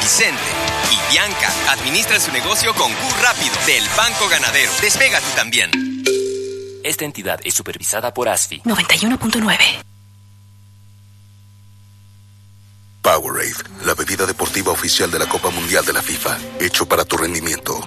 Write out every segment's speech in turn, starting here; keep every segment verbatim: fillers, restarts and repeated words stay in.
Vicente y Bianca administran su negocio con Q Rápido del Banco Ganadero. Despega tú también. Esta entidad es supervisada por A S F I. noventa y uno punto nueve. Powerade, la bebida deportiva oficial de la Copa Mundial de la FIFA, hecho para tu rendimiento.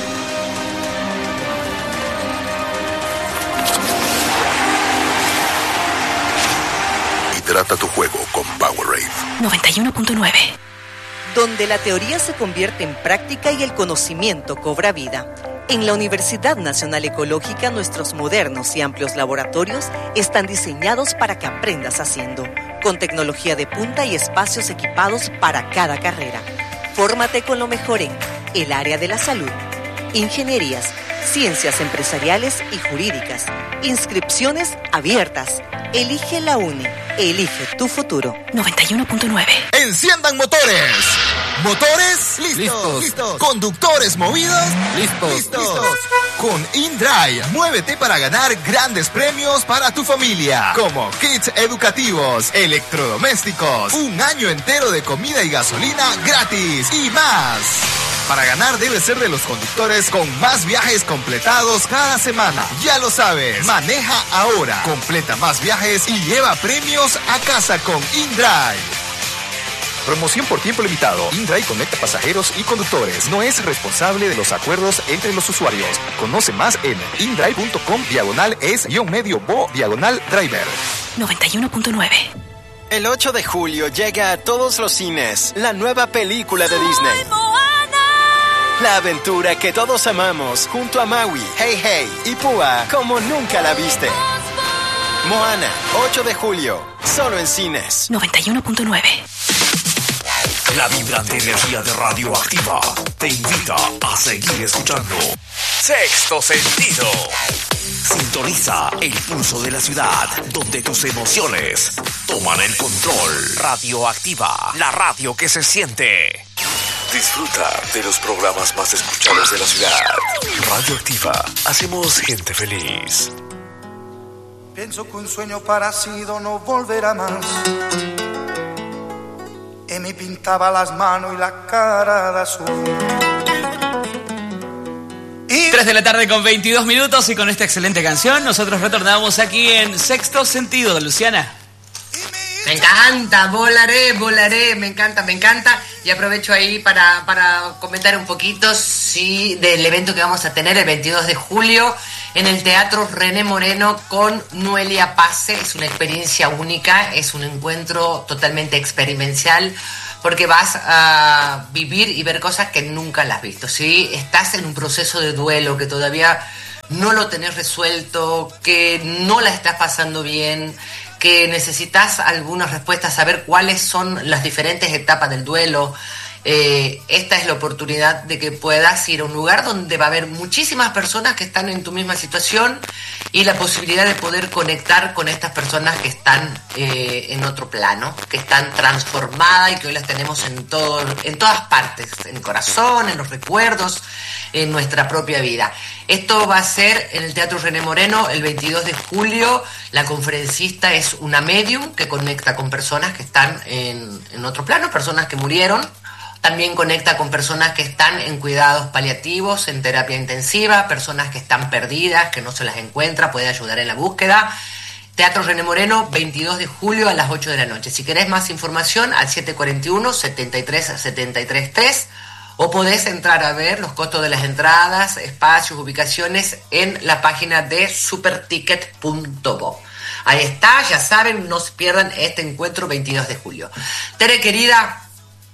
Hidrata tu juego con Powerade. noventa y uno punto nueve. Donde la teoría se convierte en práctica y el conocimiento cobra vida. En la Universidad Nacional Ecológica, nuestros modernos y amplios laboratorios están diseñados para que aprendas haciendo, con tecnología de punta y espacios equipados para cada carrera. Fórmate con lo mejor en el área de la salud, ingenierías, ciencias empresariales y jurídicas. Inscripciones abiertas. Elige la UNE. Elige tu futuro. noventa y uno punto nueve. ¡Enciendan motores! ¿Motores? ¡Listos! Listos. ¿Listos? ¿Conductores movidos? ¡Listos! ¡Listos! ¡Listos! Con InDrive, muévete para ganar grandes premios para tu familia, como kits educativos, electrodomésticos, un año entero de comida y gasolina gratis y más. Para ganar debes ser de los conductores con más viajes completados cada semana. Ya lo sabes, maneja ahora, completa más viajes y lleva premios a casa con InDrive. Promoción por tiempo limitado. InDrive conecta pasajeros y conductores. No es responsable de los acuerdos entre los usuarios. Conoce más en indrive.com diagonal es guión medio bo diagonal driver. noventa y uno punto nueve. El ocho de julio llega a todos los cines la nueva película de Disney. La aventura que todos amamos junto a Maui, Hey Hey y Púa como nunca la viste. Moana, ocho de julio, solo en cines. noventa y uno punto nueve. La vibrante energía de Radioactiva te invita a seguir escuchando Sexto Sentido. Sintoniza el pulso de la ciudad, donde tus emociones toman el control. Radioactiva, la radio que se siente. Disfruta de los programas más escuchados de la ciudad. Radioactiva, hacemos gente feliz. Pienso que un sueño parecido no volverá más. Y me pintaba las manos y la cara de azul. tres de la tarde con veintidós minutos y con esta excelente canción nosotros retornamos aquí en Sexto Sentido. Luciana. Me encanta, volaré, volaré, me encanta, me encanta. Y aprovecho ahí para, para comentar un poquito sí, del evento que vamos a tener el veintidós de julio en el Teatro René Moreno con Noelia Pase. Es una experiencia única, es un encuentro totalmente experimental porque vas a vivir y ver cosas que nunca las has visto. Si estás en un proceso de duelo que todavía no lo tenés resuelto, que no la estás pasando bien, que necesitas algunas respuestas, saber cuáles son las diferentes etapas del duelo, eh, esta es la oportunidad de que puedas ir a un lugar donde va a haber muchísimas personas que están en tu misma situación y la posibilidad de poder conectar con estas personas que están eh, en otro plano, que están transformadas y que hoy las tenemos en, todo, en todas partes, en el corazón, en los recuerdos, en nuestra propia vida. Esto va a ser en el Teatro René Moreno el veintidós de julio. La conferencista es una medium que conecta con personas que están en, en otro plano, personas que murieron. También conecta con personas que están en cuidados paliativos, en terapia intensiva, personas que están perdidas, que no se las encuentra, puede ayudar en la búsqueda. Teatro René Moreno, veintidós de julio a las ocho de la noche. Si querés más información, al siete cuatro uno, siete tres siete tres tres. O podés entrar a ver los costos de las entradas, espacios, ubicaciones en la página de superticket punto bo. Ahí está, ya saben, no se pierdan este encuentro veintidós de julio. Tere, querida,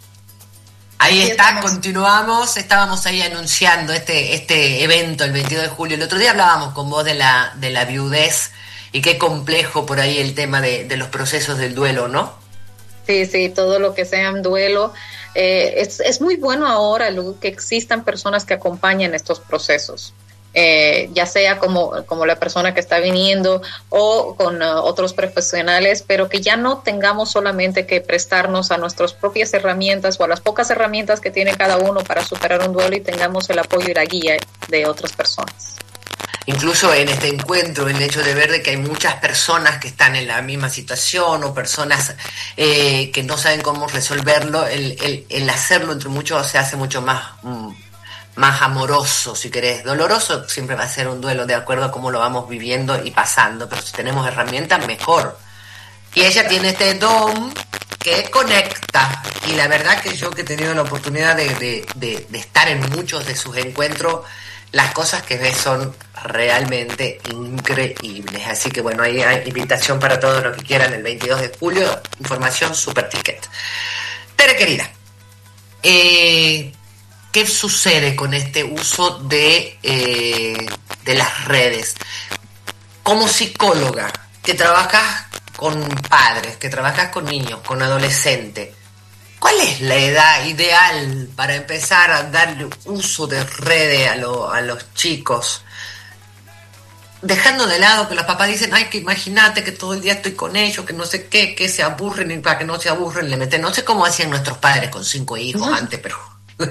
ahí Aquí está, estamos. Continuamos. Estábamos ahí anunciando este, este evento el veintidós de julio. El otro día hablábamos con vos de la, de la viudez y qué complejo por ahí el tema de, de los procesos del duelo, ¿no? Sí, sí, todo lo que sea un duelo. Eh, es, es muy bueno ahora Lu, que existan personas que acompañen estos procesos, eh, ya sea como, como la persona que está viniendo o con uh, otros profesionales, pero que ya no tengamos solamente que prestarnos a nuestras propias herramientas o a las pocas herramientas que tiene cada uno para superar un duelo y tengamos el apoyo y la guía de otras personas. incluso en este encuentro, el hecho de ver de que hay muchas personas que están en la misma situación o personas eh, que no saben cómo resolverlo, el, el, el hacerlo entre muchos se hace mucho más, mm, más amoroso, si querés. Doloroso siempre va a ser un duelo de acuerdo a cómo lo vamos viviendo y pasando, pero si tenemos herramientas, mejor. Y ella tiene este don que conecta, y la verdad que yo que he tenido la oportunidad de, de, de, de estar en muchos de sus encuentros, las cosas que ves son realmente increíbles. Así que bueno, ahí hay invitación para todos los que quieran el veintidós de julio, información super ticket. Tere querida, eh, ¿qué sucede con este uso de, eh, de las redes? Como psicóloga que trabajas con padres, que trabajas con niños, con adolescentes, ¿cuál es la edad ideal para empezar a darle uso de redes a, lo, a los chicos? Dejando de lado que los papás dicen, ay, que imagínate que todo el día estoy con ellos, que no sé qué, que se aburren, y para que no se aburren le meten, no sé cómo hacían nuestros padres con cinco hijos uh-huh. antes, pero...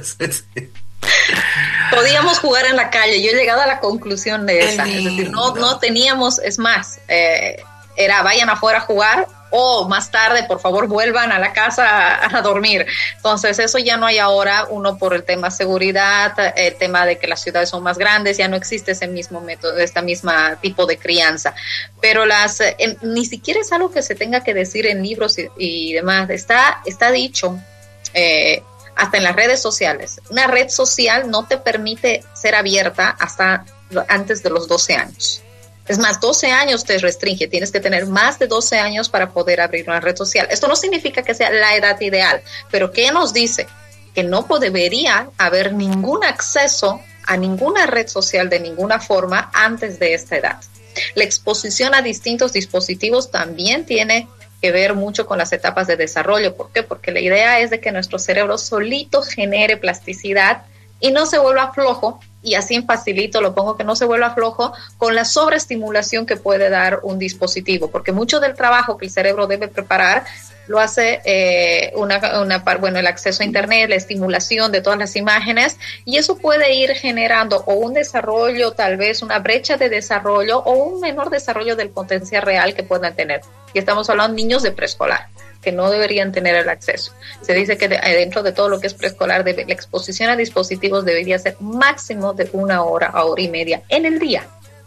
Podíamos jugar en la calle, yo he llegado a la conclusión de esa, es decir, no, no teníamos, es más, eh, era vayan afuera a jugar, o más tarde, por favor, vuelvan a la casa a, a dormir. Entonces, eso ya no hay ahora, uno por el tema seguridad, el tema de que las ciudades son más grandes, ya no existe ese mismo método, este mismo tipo de crianza. Pero las eh, ni siquiera es algo que se tenga que decir en libros y, y demás. Está, está dicho, eh, hasta en las redes sociales. Una red social no te permite ser abierta hasta antes de los doce años. Es más, doce años te restringe, tienes que tener más de doce años para poder abrir una red social. Esto no significa que sea la edad ideal, pero ¿qué nos dice? Que no debería haber ningún acceso a ninguna red social de ninguna forma antes de esta edad. La exposición a distintos dispositivos también tiene que ver mucho con las etapas de desarrollo. ¿Por qué? Porque la idea es de que nuestro cerebro solito genere plasticidad y no se vuelva flojo, y así en facilito lo pongo, que no se vuelva flojo con la sobreestimulación que puede dar un dispositivo, porque mucho del trabajo que el cerebro debe preparar lo hace eh, una, una bueno, el acceso a internet, la estimulación de todas las imágenes, y eso puede ir generando o un desarrollo, tal vez una brecha de desarrollo o un menor desarrollo del potencial real que puedan tener. Y estamos hablando de niños de preescolar, que no deberían tener el acceso. Se dice que de, dentro de todo lo que es preescolar, debe, la exposición a dispositivos debería ser máximo de una hora a hora y media en el día.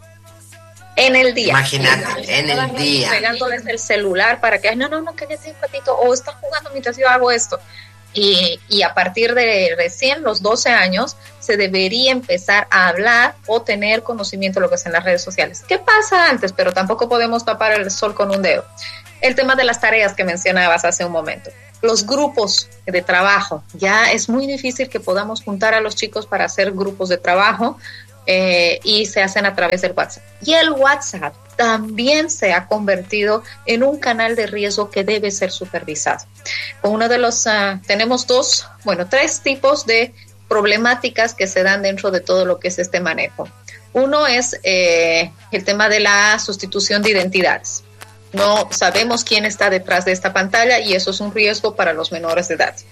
En el día. Imagínate, en el día. Pegándoles el celular para que, no, no, no, cállate un ratito, o están jugando mientras yo hago esto. Y, y a partir de recién los doce años se debería empezar a hablar o tener conocimiento de lo que es en las redes sociales. ¿Qué pasa antes? Pero tampoco podemos tapar el sol con un dedo. El tema de las tareas que mencionabas hace un momento. Los grupos de trabajo. Ya es muy difícil que podamos juntar a los chicos para hacer grupos de trabajo eh, y se hacen a través del WhatsApp. Y el WhatsApp también se ha convertido en un canal de riesgo que debe ser supervisado. Uno de los, uh, tenemos dos, bueno, tres tipos de problemáticas que se dan dentro de todo lo que es este manejo. Uno es eh, el tema de la sustitución de identidades. No sabemos quién está detrás de esta pantalla y eso es un riesgo para los menores de edad.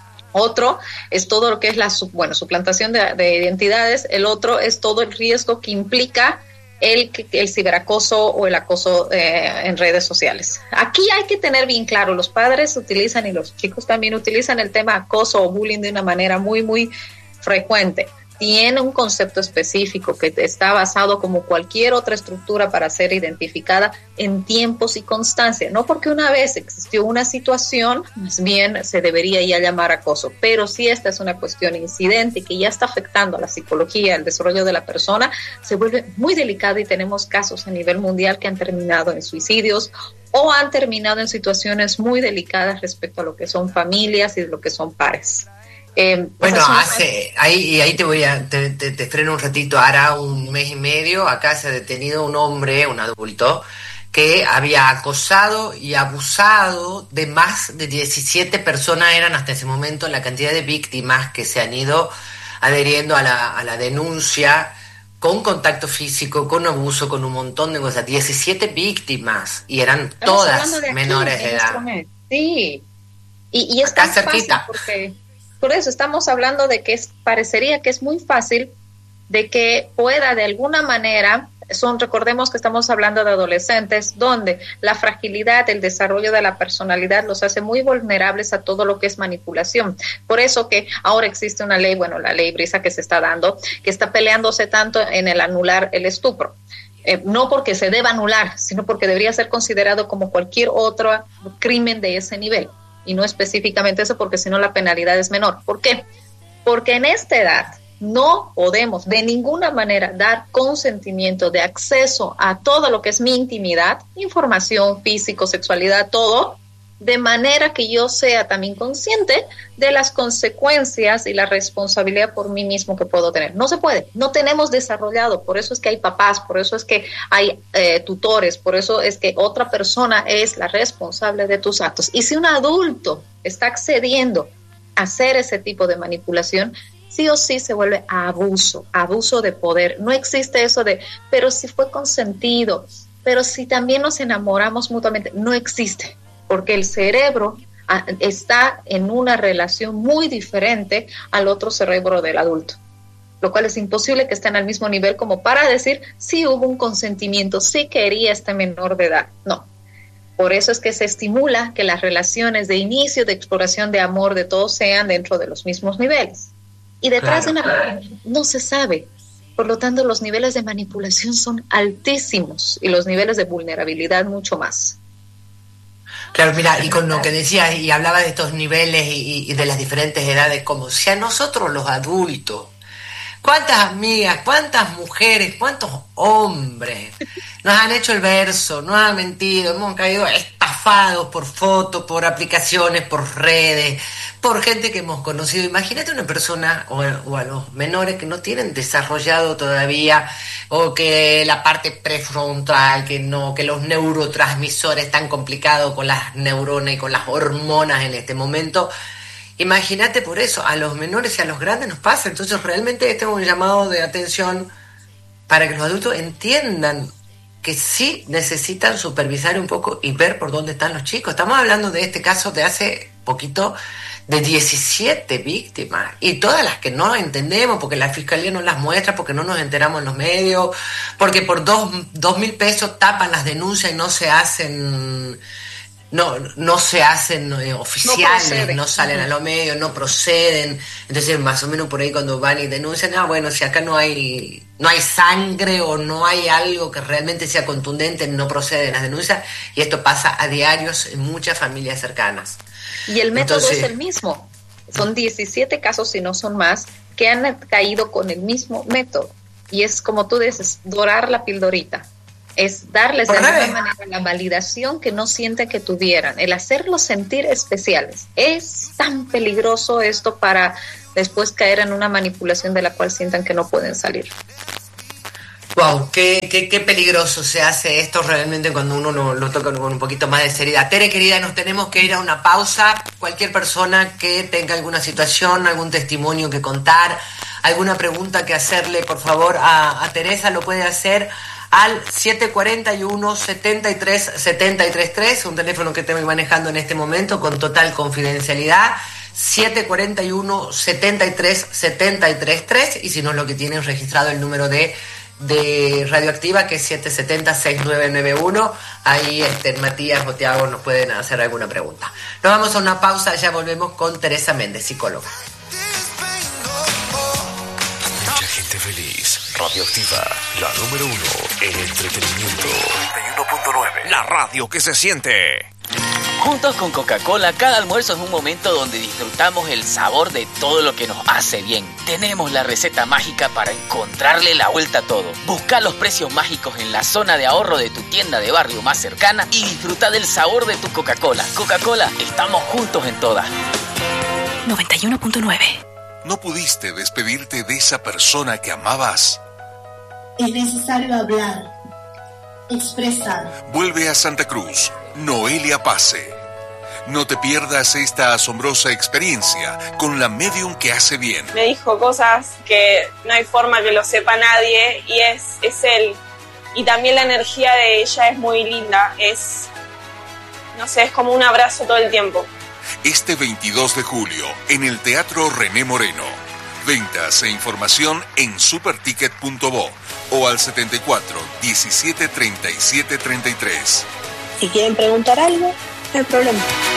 Otro es todo lo que es la bueno, suplantación de, de identidades. El otro es todo el riesgo que implica el, el ciberacoso o el acoso eh, en redes sociales. Aquí hay que tener bien claro, los padres utilizan y los chicos también utilizan el tema acoso o bullying de una manera muy, muy frecuente. Tiene un concepto específico que está basado como cualquier otra estructura para ser identificada en tiempos y constancia. No porque una vez existió una situación, más bien se debería ya llamar acoso. Pero si esta es una cuestión incidente que ya está afectando a la psicología, al desarrollo de la persona, se vuelve muy delicada y tenemos casos a nivel mundial que han terminado en suicidios o han terminado en situaciones muy delicadas respecto a lo que son familias y lo que son pares. Eh, bueno, hace ahí y ahí te voy a te, te, te freno un ratito. Hará un mes y medio acá se ha detenido un hombre, un adulto, que había acosado y abusado de más de diecisiete personas. Eran hasta ese momento la cantidad de víctimas que se han ido adheriendo a la, a la denuncia, con contacto físico, con abuso, con un montón de cosas. diecisiete víctimas y eran Estamos todas de aquí, menores de edad. Sí, y, y es acá tan cerquita. Fácil porque por eso estamos hablando de que es, parecería que es muy fácil de que pueda de alguna manera Son, recordemos que estamos hablando de adolescentes donde la fragilidad, el desarrollo de la personalidad los hace muy vulnerables a todo lo que es manipulación. Por eso que ahora existe una ley, bueno, la ley Brisa que se está dando, que está peleándose tanto en el anular el estupro. Eh, no porque se deba anular, sino porque debería ser considerado como cualquier otro crimen de ese nivel. Y no específicamente eso, porque si no la penalidad es menor. ¿Por qué? Porque en esta edad no podemos de ninguna manera dar consentimiento de acceso a todo lo que es mi intimidad, información, físico, sexualidad, todo, de manera que yo sea también consciente de las consecuencias y la responsabilidad por mí mismo que puedo tener. No se puede, no tenemos desarrollado, por eso es que hay papás, por eso es que hay eh, tutores, por eso es que otra persona es la responsable de tus actos. Y si un adulto está accediendo a hacer ese tipo de manipulación, sí o sí se vuelve abuso, abuso de poder. No existe eso de, pero si fue consentido, pero si también nos enamoramos mutuamente, no existe. Porque el cerebro está en una relación muy diferente al otro cerebro del adulto, lo cual es imposible que estén al mismo nivel como para decir sí hubo un consentimiento, sí quería este menor de edad. No. Por eso es que se estimula que las relaciones de inicio, de exploración, de amor, de todos sean dentro de los mismos niveles. Y detrás claro. de una no se sabe. Por lo tanto, los niveles de manipulación son altísimos y los niveles de vulnerabilidad mucho más. Claro, mira, y con lo que decías y hablabas de estos niveles y, y de las diferentes edades, como si a nosotros los adultos, cuántas amigas, cuántas mujeres, cuántos hombres nos han hecho el verso, nos han mentido, hemos caído estafados por fotos, por aplicaciones, por redes, por gente que hemos conocido. Imagínate una persona o, o a los menores que no tienen desarrollado todavía, o que la parte prefrontal, que no, que los neurotransmisores están complicados con las neuronas y con las hormonas en este momento. Imagínate, por eso, a los menores y a los grandes nos pasa. Entonces realmente este es un llamado de atención para que los adultos entiendan que sí necesitan supervisar un poco y ver por dónde están los chicos. Estamos hablando de este caso de hace poquito, de diecisiete víctimas, y todas las que no entendemos porque la fiscalía no las muestra, porque no nos enteramos en los medios, porque por dos, dos mil pesos tapan las denuncias y no se hacen... No, no se hacen eh, oficiales, no, no salen uh-huh. a los medios, no proceden. Entonces más o menos por ahí cuando van y denuncian, ah bueno, si acá no hay no hay sangre o no hay algo que realmente sea contundente, no proceden las denuncias, y esto pasa a diarios en muchas familias cercanas. Y el método Entonces, es el mismo. Son diecisiete casos, si no son más, que han caído con el mismo método. Y es como tú dices, dorar la pildorita. Es darles de alguna manera la validación que no sienten que tuvieran, el hacerlos sentir especiales. Es tan peligroso esto para después caer en una manipulación de la cual sientan que no pueden salir. Wow, qué, qué, qué peligroso se hace esto realmente cuando uno lo, lo toca con un poquito más de seriedad. Tere, querida, nos tenemos que ir a una pausa. Cualquier persona que tenga alguna situación, algún testimonio que contar, alguna pregunta que hacerle, por favor, a, a Teresa, lo puede hacer al siete cuatro uno, siete tres siete tres tres, un teléfono que estoy manejando en este momento con total confidencialidad, siete cuatro uno, siete tres siete tres tres, y si no, lo que tienen registrado el número de de Radioactiva, que es siete siete cero, seis nueve nueve uno. Ahí este, Matías o Tiago nos pueden hacer alguna pregunta. Nos vamos a una pausa, ya volvemos con Teresa Méndez, psicóloga. Mucha gente feliz. Radioactiva, la número uno en entretenimiento. noventa y uno punto nueve. La radio que se siente. Juntos con Coca-Cola, cada almuerzo es un momento donde disfrutamos el sabor de todo lo que nos hace bien. Tenemos la receta mágica para encontrarle la vuelta a todo. Busca los precios mágicos en la zona de ahorro de tu tienda de barrio más cercana y disfruta del sabor de tu Coca-Cola. Coca-Cola, estamos juntos en todas. noventa y uno punto nueve. ¿No pudiste despedirte de esa persona que amabas? Es necesario hablar, expresar. Vuelve a Santa Cruz, Noelia Pase. No te pierdas esta asombrosa experiencia con la medium que hace bien. Me dijo cosas que no hay forma que lo sepa nadie, y es, es él. Y también la energía de ella es muy linda, es, no sé, es como un abrazo todo el tiempo. Este veintidós de julio, en el Teatro René Moreno. Ventas e información en superticket punto bo. o al setenta y cuatro, diecisiete, treinta y siete, treinta y tres. Si quieren preguntar algo, no hay problema.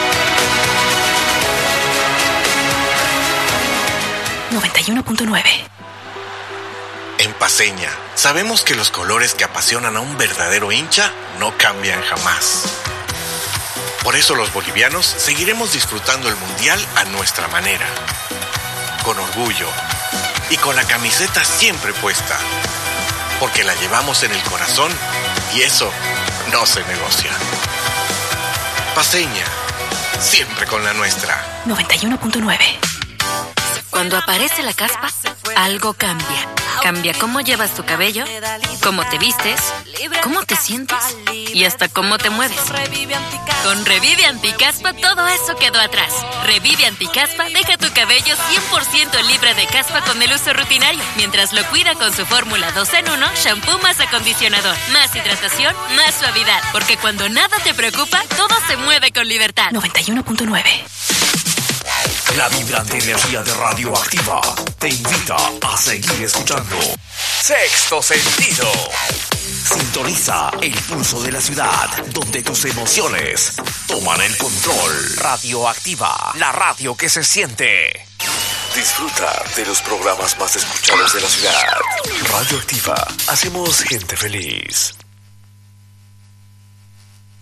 noventa y uno punto nueve. En Paceña, sabemos que los colores que apasionan a un verdadero hincha no cambian jamás. Por eso los bolivianos seguiremos disfrutando el Mundial a nuestra manera, con orgullo y con la camiseta siempre puesta, porque la llevamos en el corazón y eso no se negocia. Paceña, siempre con la nuestra. noventa y uno punto nueve. Cuando aparece la caspa, algo cambia. Cambia cómo llevas tu cabello, cómo te vistes, cómo te sientes y hasta cómo te mueves. Con Revive Anticaspa todo eso quedó atrás. Revive Anticaspa deja tu cabello cien por ciento libre de caspa con el uso rutinario, mientras lo cuida con su fórmula dos en uno, shampoo más acondicionador. Más hidratación, más suavidad. Porque cuando nada te preocupa, todo se mueve con libertad. noventa y uno punto nueve. La vibrante energía de Radioactiva te invita a seguir escuchando Sexto Sentido. Sintoniza el pulso de la ciudad, donde tus emociones toman el control. Radioactiva, la radio que se siente. Disfruta de los programas más escuchados de la ciudad. Radioactiva, hacemos gente feliz.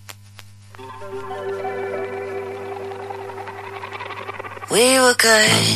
We were good.